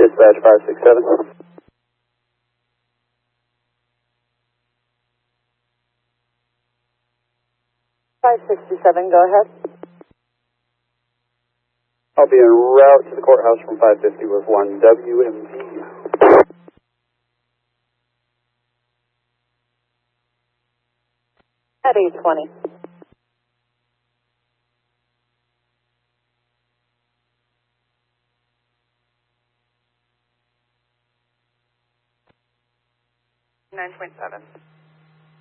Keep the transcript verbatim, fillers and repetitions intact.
Dispatch five six seven. five sixty-seven, go ahead. I'll be en route to the courthouse from five fifty with one W M V. At eight twenty. nine point seven.